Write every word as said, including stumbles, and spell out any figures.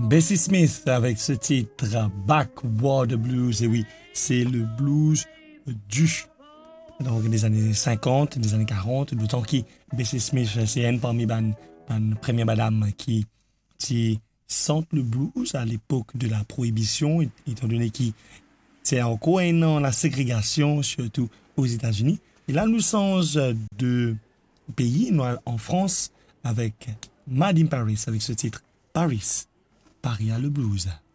Bessie Smith avec ce titre Backwater Blues. Et oui, c'est le blues du donc des années cinquante, des années quarante, d'autant que Bessie Smith, c'est une parmi les premières madames qui, qui sentent le blues à l'époque de la prohibition, étant donné que c'est encore un an la ségrégation, surtout aux États-Unis. Et là, nous sommes de pays, nous, en France, avec Made in Paris, avec ce titre Paris, Paris a le blues.